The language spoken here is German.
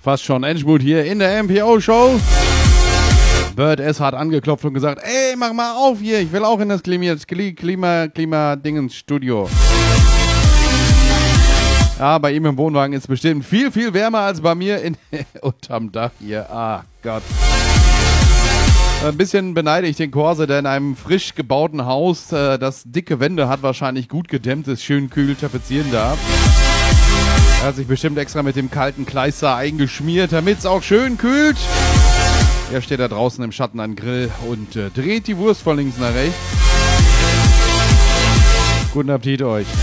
Fast schon Endspurt hier in der MPO-Show. Bird S. hat angeklopft und gesagt, ey, mach mal auf hier, ich will auch in das Klima-Dingens-Studio. Ja, bei ihm im Wohnwagen ist bestimmt viel, viel wärmer als bei mir unterm Dach hier. Ah, Gott. Ein bisschen beneide ich den Corse, der in einem frisch gebauten Haus, das dicke Wände hat, wahrscheinlich gut gedämmt ist, schön kühl tapezieren darf. Er hat sich bestimmt extra mit dem kalten Kleister eingeschmiert, damit es auch schön kühlt. Er steht da draußen im Schatten am Grill und dreht die Wurst von links nach rechts. Guten Appetit euch.